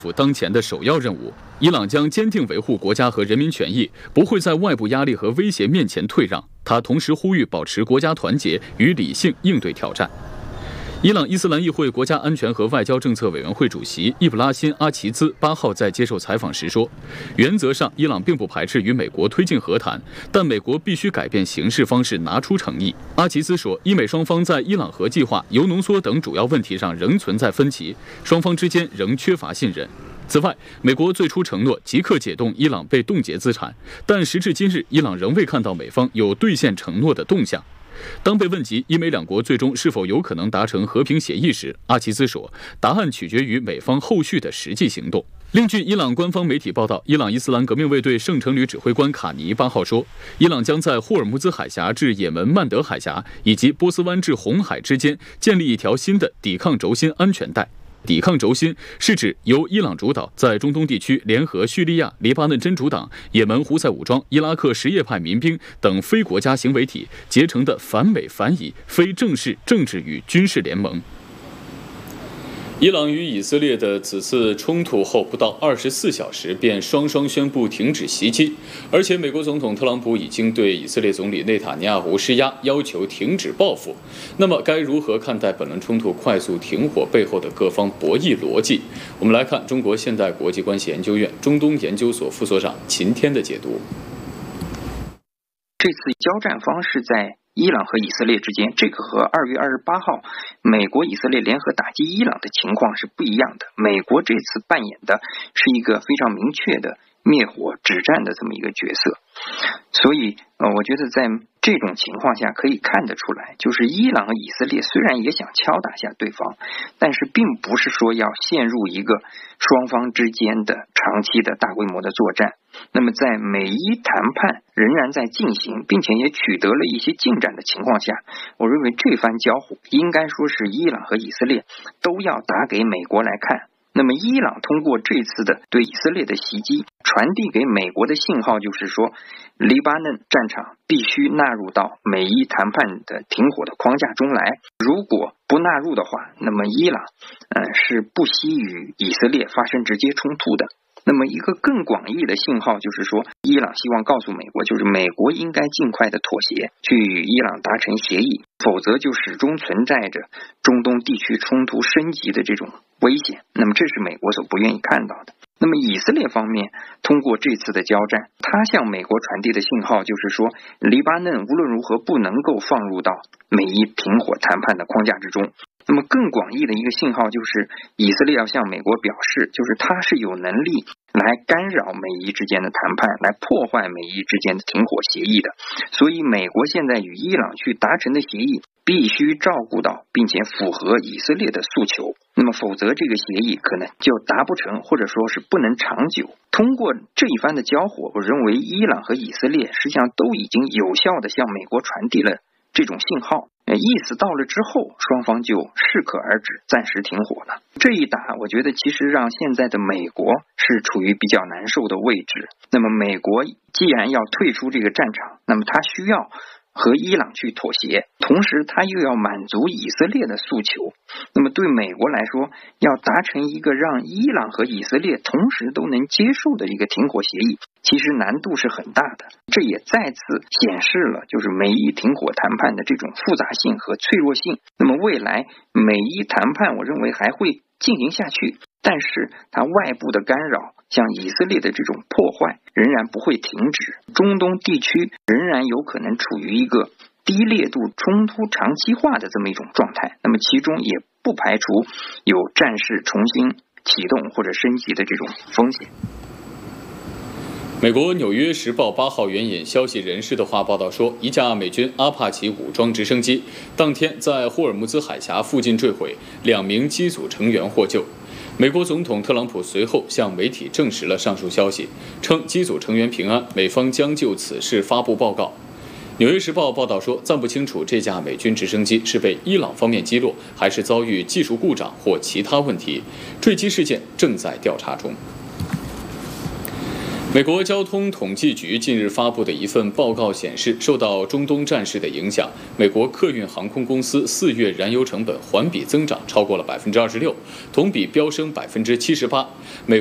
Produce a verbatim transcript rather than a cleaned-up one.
府当前的首要任务。伊朗将坚定维护国家和人民权益，不会在外部压力和威胁面前退让。他同时呼吁保持国家团结与理性应对挑战。伊朗伊斯兰议会国家安全和外交政策委员会主席易卜拉欣·阿齐兹八号在接受采访时说，原则上伊朗并不排斥与美国推进和谈，但美国必须改变行事方式，拿出诚意。阿齐兹说，伊美双方在伊朗核计划、铀浓缩等主要问题上仍存在分歧，双方之间仍缺乏信任。此外，美国最初承诺即刻解冻伊朗被冻结资产，但时至今日，伊朗仍未看到美方有兑现承诺的动向。当被问及伊美两国最终是否有可能达成和平协议时，阿齐兹说，答案取决于美方后续的实际行动。另据伊朗官方媒体报道，伊朗伊斯兰革命卫队圣城旅指挥官卡尼八号说，伊朗将在霍尔木兹海峡至也门曼德海峡以及波斯湾至红海之间建立一条新的抵抗轴心安全带。抵抗轴心是指由伊朗主导，在中东地区联合叙利亚、黎巴嫩真主党、也门胡塞武装、伊拉克什叶派民兵等非国家行为体结成的反美反以非正式政治与军事联盟。伊朗与以色列的此次冲突后不到二十四小时便双双宣布停止袭击，而且美国总统特朗普已经对以色列总理内塔尼亚胡施压，要求停止报复。那么该如何看待本轮冲突快速停火背后的各方博弈逻辑？我们来看中国现代国际关系研究院中东研究所副所长秦天的解读。 这次交战方式在伊朗和以色列之间，这个和二月二十八号美国以色列联合打击伊朗的情况是不一样的。美国这次扮演的是一个非常明确的灭火止战的这么一个角色，所以呃，我觉得在这种情况下可以看得出来，就是伊朗和以色列虽然也想敲打下对方，但是并不是说要陷入一个双方之间的长期的大规模的作战。那么在美伊谈判仍然在进行，并且也取得了一些进展的情况下，我认为这番交火应该说是伊朗和以色列都要打给美国来看。那么伊朗通过这次的对以色列的袭击，传递给美国的信号就是说，黎巴嫩战场必须纳入到美伊谈判的停火的框架中来。如果不纳入的话，那么伊朗呃是不惜与以色列发生直接冲突的。那么一个更广义的信号就是说，伊朗希望告诉美国，就是美国应该尽快的妥协，去与伊朗达成协议，否则就始终存在着中东地区冲突升级的这种危险。那么这是美国所不愿意看到的。那么以色列方面通过这次的交战，他向美国传递的信号就是说，黎巴嫩无论如何不能够放入到美伊停火谈判的框架之中。那么更广义的一个信号就是，以色列要向美国表示，就是他是有能力来干扰美伊之间的谈判，来破坏美伊之间的停火协议的。所以美国现在与伊朗去达成的协议必须照顾到并且符合以色列的诉求，那么否则这个协议可能就达不成，或者说是不能长久。通过这一番的交火，我认为伊朗和以色列实际上都已经有效地向美国传递了这种信号，意思到了之后，双方就适可而止，暂时停火了。这一打，我觉得其实让现在的美国是处于比较难受的位置。那么美国既然要退出这个战场，那么他需要和伊朗去妥协，同时他又要满足以色列的诉求。那么对美国来说，要达成一个让伊朗和以色列同时都能接受的一个停火协议，其实难度是很大的。这也再次显示了就是美伊停火谈判的这种复杂性和脆弱性。那么未来美伊谈判我认为还会进行下去，但是它外部的干扰，像以色列的这种破坏仍然不会停止，中东地区仍然有可能处于一个低烈度冲突长期化的这么一种状态。那么其中也不排除有战事重新启动或者升级的这种风险。 美国《纽约时报》八号援引消息人士的话报道说，一架美军阿帕奇武装直升机当天在霍尔木兹海峡附近坠毁，两名机组成员获救。美国总统特朗普随后向媒体证实了上述消息，称机组成员平安，美方将就此事发布报告。《纽约时报》报道说，暂不清楚这架美军直升机是被伊朗方面击落，还是遭遇技术故障或其他问题，坠机事件正在调查中。 美国交通统计局近日发布的一份报告显示，受到中东战事的影响，美国客运航空公司四月燃油成本环比增长超过了百分之二十六，同比飙升百分之七十八。美